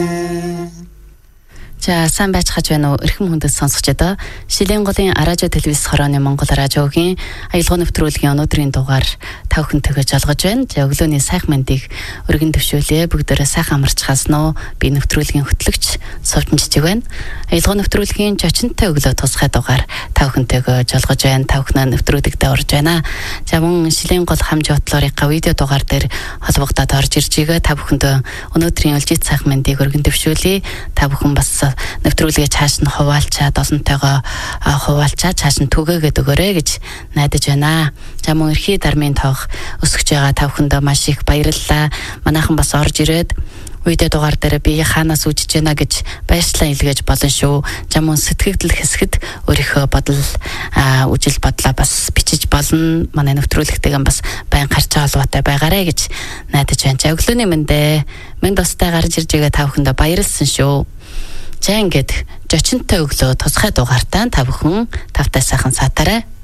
За сайн байцгааж байна уу эрхэм хүндэт сонсогчдоо Шилийн голын радио телевиз хорооны Монгол радиогийн аялал нэвтрүүлгийн өнөөдрийн дугаар та бүхэнтэйгээ жолгож байна. За өглөөний сайхан мэндийг өргөн төвшүүлье. Бүгдээрээ сайхан амарч хаснаа. Би нэвтрүүлгийн хөтлөгч Совчин Жижиг байна. Аялал нэвтрүүлгийн зочинтой өглөө тусгай дугаар та бүхэнтэйгээ жолгож байна. Та бүхэн нэвтрүүлэгтээ орж байна. За мөн Шилийн гол хамж бодлоорынхаа видео дугаар дээр холбогдоод орж ирж байгаа. Та бүхэндээ өнөөдрийн өлжит сайхан мэндийг өргөн төвшүүлье. Та бүхэн бас нэвтрүүлгээ цааш нь хуваалчаад олонтойгоо хуваалчаад цааш нь түгээгээд өгөөрэй гэж найдаж байна. За мөн эрхий дармын тоог өсгөж байгаа та бүхэндээ маш их баярлалаа. Манайхан бас орж ирээд видео дугаар дээр би хаанаас үжиж байна гэж баярчлаа илгээж болно шүү. За мөн сэтгэгдэл хэсгэд өөрийнхөө бодол үжил бодлоо бас бичиж болно. Манай нэвтрүүлэгтэйгээ бас байн гарч холбоотой байгаарэ гэж найдаж байна. За өглөөний мэндэ минь бастай гарч ирж байгаа та бүхэндээ баярлсан шүү. За ингээд зочинтой өглөө тусгай дугаартаа та бүхэн тавтай сайхан саатаарай.